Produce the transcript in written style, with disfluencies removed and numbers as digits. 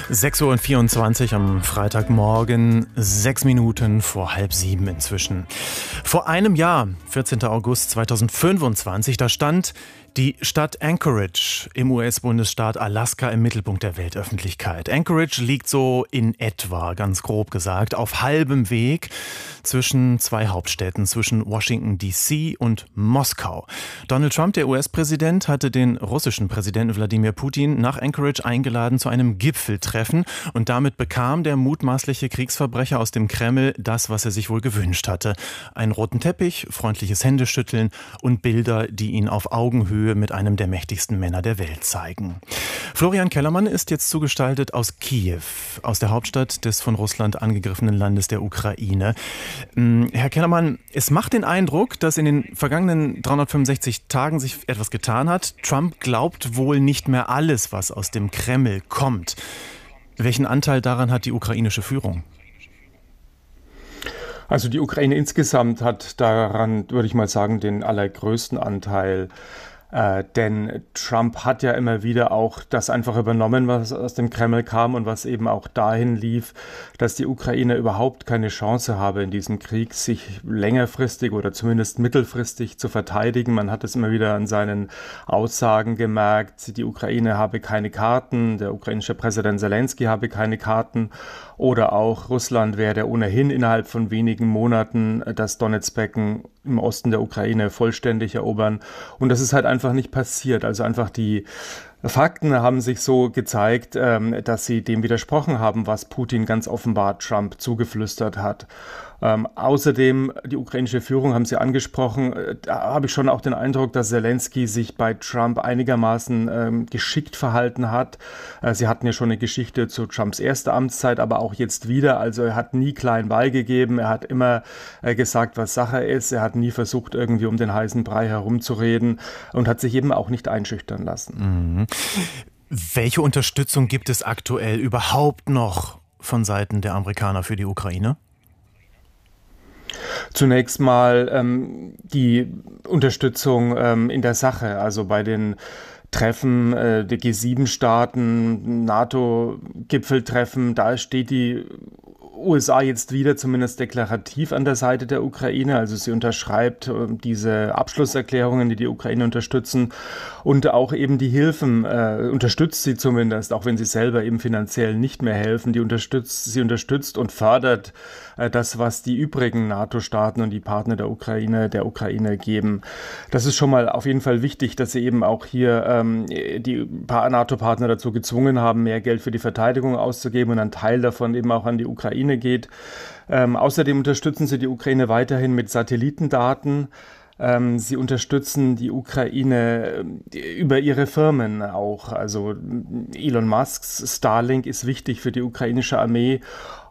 6:24 Uhr am Freitagmorgen, 6 Minuten vor 6:30 inzwischen. Vor einem Jahr, 14. August 2025, da stand die Stadt Anchorage im US-Bundesstaat Alaska im Mittelpunkt der Weltöffentlichkeit. Anchorage liegt so in etwa, ganz grob gesagt, auf halbem Weg zwischen zwei Hauptstädten, zwischen Washington D.C. und Moskau. Donald Trump, der US-Präsident, hatte den russischen Präsidenten Wladimir Putin nach Anchorage eingeladen zu einem Gipfeltreffen und damit bekam der mutmaßliche Kriegsverbrecher aus dem Kreml das, was er sich wohl gewünscht hatte. Einen roten Teppich, freundliches Händeschütteln und Bilder, die ihn auf Augenhöhe mit einem der mächtigsten Männer der Welt zeigen. Florian Kellermann ist jetzt zugeschaltet aus Kiew, aus der Hauptstadt des von Russland angegriffenen Landes der Ukraine. Herr Kellermann, es macht den Eindruck, dass in den vergangenen 365 Tagen sich etwas getan hat. Trump glaubt wohl nicht mehr alles, was aus dem Kreml kommt. Welchen Anteil daran hat die ukrainische Führung? Also die Ukraine insgesamt hat daran, würde ich mal sagen, den allergrößten Anteil. Denn Trump hat ja immer wieder auch das einfach übernommen, was aus dem Kreml kam und was eben auch dahin lief, dass die Ukraine überhaupt keine Chance habe, in diesem Krieg sich längerfristig oder zumindest mittelfristig zu verteidigen. Man hat es immer wieder an seinen Aussagen gemerkt, die Ukraine habe keine Karten, der ukrainische Präsident Zelensky habe keine Karten oder auch Russland werde ohnehin innerhalb von wenigen Monaten das Donezbecken im Osten der Ukraine vollständig erobern. Und das ist halt einfach nicht passiert. Also einfach die Fakten haben sich so gezeigt, dass sie dem widersprochen haben, was Putin ganz offenbar Trump zugeflüstert hat. Außerdem, die ukrainische Führung haben Sie angesprochen, da habe ich schon auch den Eindruck, dass Zelensky sich bei Trump einigermaßen geschickt verhalten hat. Sie hatten ja schon eine Geschichte zu Trumps erster Amtszeit, aber auch jetzt wieder. Also er hat nie klein beigegeben, er hat immer gesagt, was Sache ist. Er hat nie versucht, irgendwie um den heißen Brei herumzureden und hat sich eben auch nicht einschüchtern lassen. Mhm. Welche Unterstützung gibt es aktuell überhaupt noch von Seiten der Amerikaner für die Ukraine? Zunächst mal die Unterstützung in der Sache, also bei den Treffen der G7-Staaten, NATO-Gipfeltreffen, da steht die USA jetzt wieder zumindest deklarativ an der Seite der Ukraine. Also sie unterschreibt diese Abschlusserklärungen, die die Ukraine unterstützen und auch eben die Hilfen unterstützt sie zumindest, auch wenn sie selber eben finanziell nicht mehr helfen. Sie unterstützt und fördert das, was die übrigen NATO-Staaten und die Partner der Ukraine geben. Das ist schon mal auf jeden Fall wichtig, dass sie eben auch hier die NATO-Partner dazu gezwungen haben, mehr Geld für die Verteidigung auszugeben und ein Teil davon eben auch an die Ukraine geht. Außerdem unterstützen sie die Ukraine weiterhin mit Satellitendaten. Sie unterstützen die Ukraine über ihre Firmen auch. Also Elon Musks Starlink ist wichtig für die ukrainische Armee.